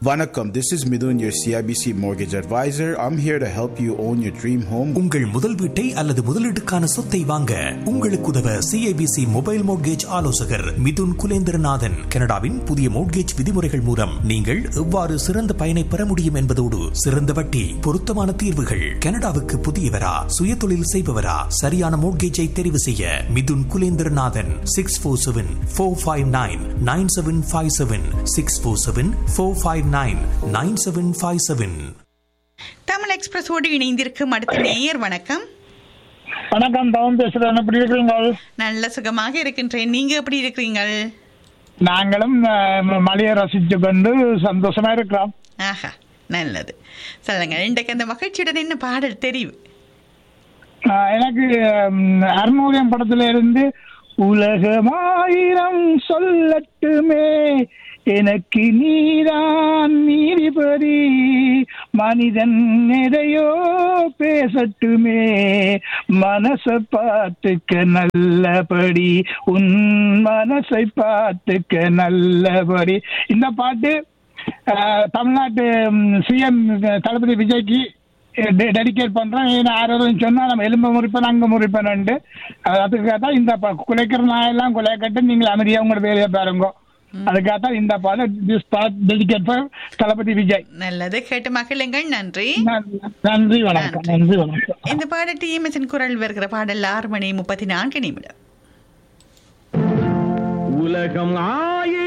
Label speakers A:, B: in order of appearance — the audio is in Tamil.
A: Vanakkam, this is Midun, your CIBC mortgage advisor. I'm here to help you own your dream home.
B: உங்கள் முதல் வீட்டை அல்லது முதலீட்டுக்கான சொத்தை வாங்க உங்களுக்கு உதவ CIBC மொபைல் மோட்கேஜ் ஆலோசகர் மிதுன் குலேந்திரநாதன். கனடாவின் புதிய மோட்கேஜ் விதிமுறைகள் மூலம் நீங்கள் எவ்வாறு சிறந்த பயனை பெற முடியும் என்பதோடு சிறந்த வட்டி, பொருத்தமான தீர்வுகள். கனடாவுக்கு புதியவரா, சுய தொழில் செய்பவரா, சரியான மோட்கேஜை தெரிவு செய்ய மிதுன் குலேந்திரநாதன் 647-459-9757 647-459-9757.
C: தமிழ் எக்ஸ்பிரஸோடு இணைந்திருக்கும் அடுத்த நேயர் வணக்கம்.
D: வணக்கம், தவம் பேசுறேன். எப்படி இருக்கிறீங்க? நல்ல
C: சுகமாக இருக்கின்றேன். நீங்க எப்படி இருக்கிறீங்கள்?
D: நாங்களும் மழையை ரசிச்சு கொண்டு சந்தோஷமா இருக்கிறோம்.
C: ஆஹா, நல்லது. சொல்லுங்க, இன்றைக்கு அந்த மகிழ்ச்சியுடன் என்ன பாடல் தெரிவு?
D: எனக்கு அருணோதயம் படத்துல இருந்து உலகமாயிரம் சொல்லட்டுமே, எனக்கு நீதான் நீதிபதி, மனிதன் எதையோ பேசட்டுமே, மனச பார்த்துக்க நல்லபடி, உன் மனசை பார்த்துக்க நல்லபடி. இந்த பாட்டு தமிழ்நாட்டு CM தளபதி விஜய்க்கு டெடிகேட் பண்றோம். யாரும் சொன்னா நம்ம எலும்பு முறிப்பேன் அங்க முறிப்பேன். அதுக்காக தான் இந்த குலைக்கிற நாயெல்லாம் குலைக்கட்டு, நீங்கள் அமைதியா உங்களோட வேலையை பாருங்க. அதுக்காக தான் இந்த பாடம் டெடிகேட் ஃபார் தளபதி விஜய்.
C: நல்லது, கேட்டு மகிழுங்கள். நன்றி.
D: நன்றி, வணக்கம். நன்றி, வணக்கம்.
C: இந்த பாடல் TMS குரல் வருகிற பாடல் 6:34.
E: உலகம்